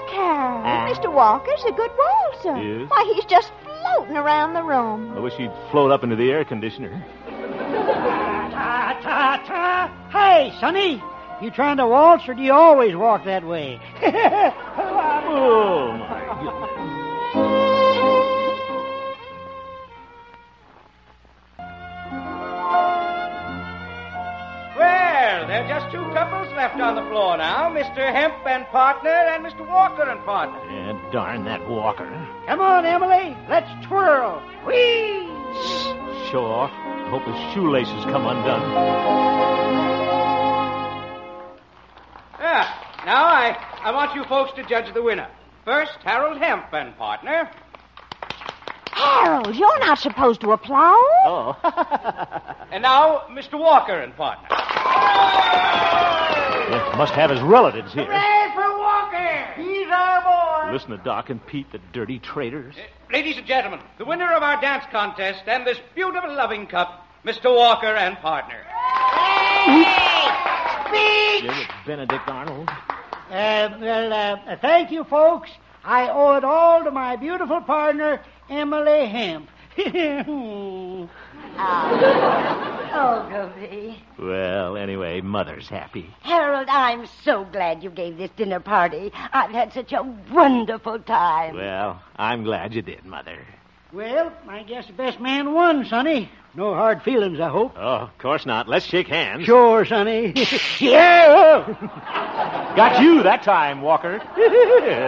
Harold. Mr. Walker's a good waltzer. Yes? Why, he's just floating around the room. I wish he'd float up into the air conditioner. Hey, Sonny, you trying to waltz or do you always walk that way? Oh, my goodness. Well, there are just two couples left on the floor now, Mr. Hemp and partner and Mr. Walker and partner. Yeah, darn that Walker. Come on, Emily, let's twirl. Whee! Show off. Hope his shoelaces come undone. Now I want you folks to judge the winner. First, Harold Hemp and partner. Harold, you're not supposed to applaud. Oh. And now, Mr. Walker and partner. Yeah, must have his relatives here. Hooray for Walker! He's our boy. Listen to Doc and Pete, the dirty traitors. Ladies and gentlemen, the winner of our dance contest and this beautiful loving cup, Mr. Walker and partner. Speech! Yeah, with Benedict Arnold. Thank you, folks. I owe it all to my beautiful partner, Emily Hemp. Ogilvy. Well, anyway, Mother's happy. Harold, I'm so glad you gave this dinner party. I've had such a wonderful time. Well, I'm glad you did, Mother. Well, I guess the best man won, Sonny. No hard feelings, I hope. Oh, of course not. Let's shake hands. Sure, Sonny. Yeah! Got you that time, Walker.